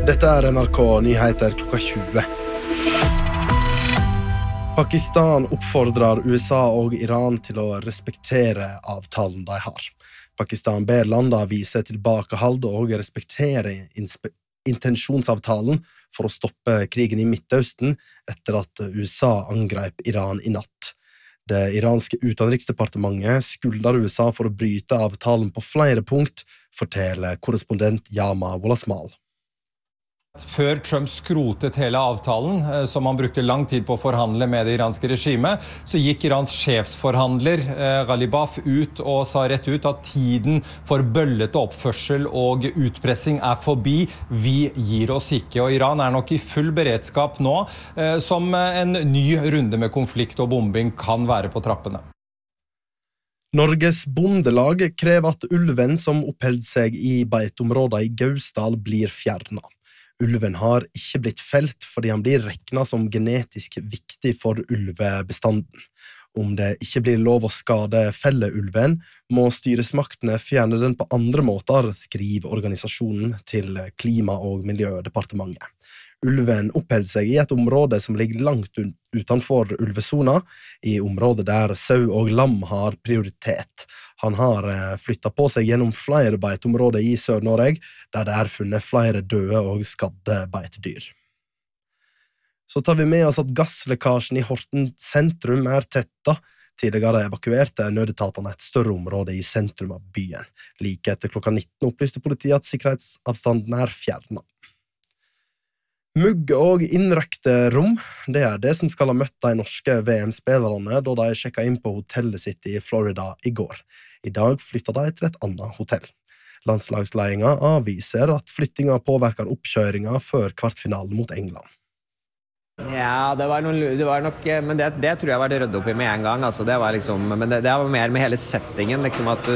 Dette NRK Nyheter klokka 20. Pakistan oppfordrer USA og Iran til å respektere avtalen de har. Pakistan ber landene vise tilbakehold og respektere intensjonsavtalen for å stoppe krigen i Midtøsten etter at USA angrep Iran i natt. Det iranske utenriksdepartementet skylder USA for å bryte avtalen på flere punkt, forteller korrespondent Yama Wolasmal. Før Trump skrotet hele avtalen, som han brukte lang tid på å forhandle med det iranske regimet, så gikk Irans sjefsforhandler Ghalibaf ut og sa rett ut at tiden for bøllete oppførsel og utpressing forbi. Vi gir oss ikke, og Iran nok i full beredskap nå, som en ny runde med konflikt og bombing kan være på trappene. Norges Bondelag krever at ulven som oppholder seg i beiteområder i Gausdal blir fjernet. Ulven har ikke blitt felt fordi han blir regnet som genetisk viktig for ulvebestanden. Om det ikke blir lov å skade felleulven, må styresmaktene fjerne den på andre måter, skriver organisasjonen til Klima- og miljødepartementet. Ulven oppholder seg i et område som ligger langt utenfor ulvesona, i området der sau og lam har prioritet. Han har flyttet på seg gjennom flere beiteområder i Sør-Norge, der det funnet flere døde og skadde beitedyr. Så tar vi med oss at gasslekkasjen i Horten sentrum tetta. Tidligere evakuerte nødetatene et større område i sentrum av byen. Like etter klokka 19 opplyste politiet at sikkerhetsavstanden fjernet. Mugg og innrøkte rom, det det som skal ha møtt de norske VM-spillerne da de sjekket inn på hotellet sitt i Florida i går. I dag flyttet de til et annet hotell. Landslagsledingen avviser at flyttingen påvirker oppkjøringen før kvartfinalen mot England. Ja, det var nok, men det tror jeg var det rødde opp i med en gang. Altså, det var liksom, men det var mer med hele settingen, liksom at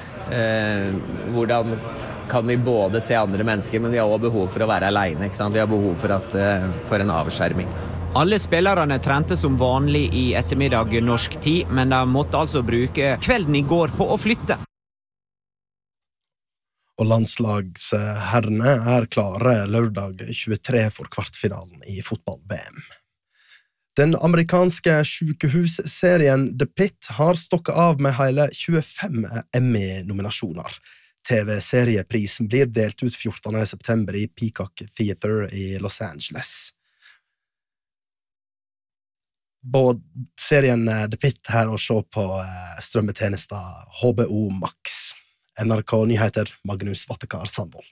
hvordan kan vi både se andre mennesker, men vi har også behov for å være alene, ikke sant? Vi har behov for en avskjerming. Alle spillerne trente som vanlig i ettermiddag norsk tid, men de måtte altså bruke kvelden i går på å flytte. Og landslagsherrene klare lørdag 23 for kvartfinalen i fotball-VM. Den amerikanske sykehusserien The Pitt har stokket av med hele 25 Emmy-nominasjoner. TV-serieprisen blir delt ut 14. september i Peacock Theater i Los Angeles. Både serien The Pitt å se på strømmetjenester HBO Max. NRK Nyheter, Magnus Vattekar Sandvold.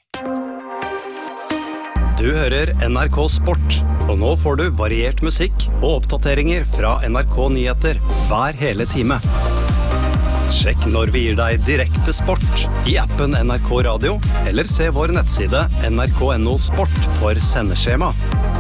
Du hører NRK Sport, og nå får du variert musikk og oppdateringer fra NRK Nyheter hver hele time. Sjekk når vi gir deg direkte sport i appen NRK Radio, eller se vår nettside nrk.no sport for sendeskjema.